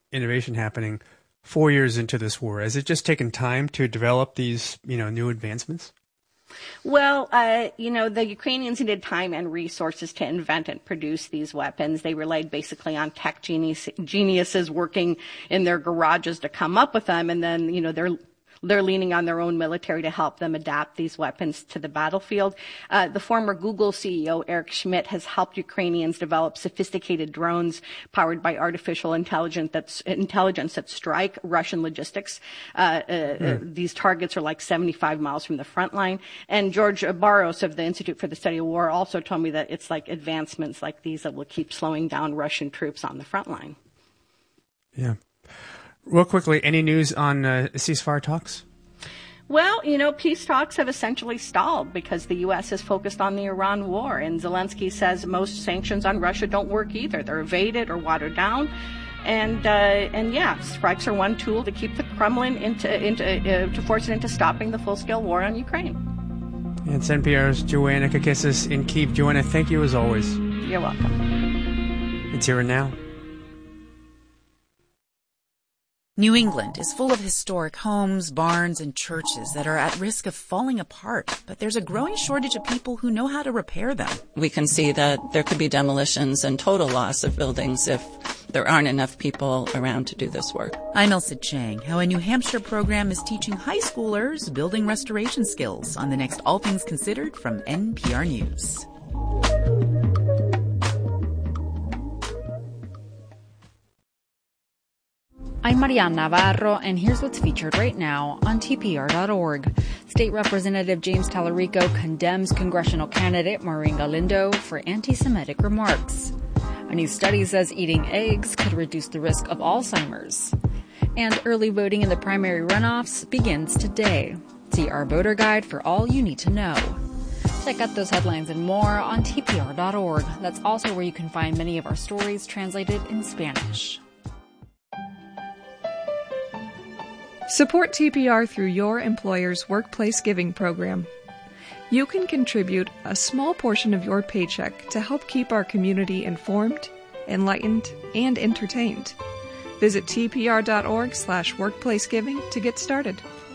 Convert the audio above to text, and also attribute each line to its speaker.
Speaker 1: innovation happening 4 years into this war? Has it just taken time to develop these, new advancements?
Speaker 2: Well, the Ukrainians needed time and resources to invent and produce these weapons. They relied basically on tech geniuses working in their garages to come up with them, and then, they're leaning on their own military to help them adapt these weapons to the battlefield. The former Google CEO, Eric Schmidt, has helped Ukrainians develop sophisticated drones powered by artificial intelligence that strike Russian logistics. These targets are like 75 miles from the front line. And George Barros of the Institute for the Study of War also told me that it's like advancements like these that will keep slowing down Russian troops on the front line.
Speaker 1: Yeah. Real quickly, any news on ceasefire talks?
Speaker 2: Well, peace talks have essentially stalled because the U.S. is focused on the Iran war, and Zelensky says most sanctions on Russia don't work either. They're evaded or watered down. And strikes are one tool to keep the Kremlin to force it into stopping the full-scale war on Ukraine.
Speaker 1: And it's NPR's Joanna Kakissis in Kyiv. Joanna, thank you as always.
Speaker 2: You're welcome.
Speaker 1: It's Here and Now.
Speaker 3: New England is full of historic homes, barns, and churches that are at risk of falling apart, but there's a growing shortage of people who know how to repair them.
Speaker 4: We can see that there could be demolitions and total loss of buildings if there aren't enough people around to do this work.
Speaker 3: I'm Elsa Chang, how a New Hampshire program is teaching high schoolers building restoration skills on the next All Things Considered from NPR News.
Speaker 5: I'm Mariana Navarro, and here's what's featured right now on TPR.org. State Representative James Tallarico condemns congressional candidate Maureen Galindo for anti-Semitic remarks. A new study says eating eggs could reduce the risk of Alzheimer's. And early voting in the primary runoffs begins today. See our voter guide for all you need to know. Check out those headlines and more on TPR.org. That's also where you can find many of our stories translated in Spanish.
Speaker 6: Support TPR through your employer's workplace giving program. You can contribute a small portion of your paycheck to help keep our community informed, enlightened, and entertained. Visit tpr.org/workplacegiving to get started.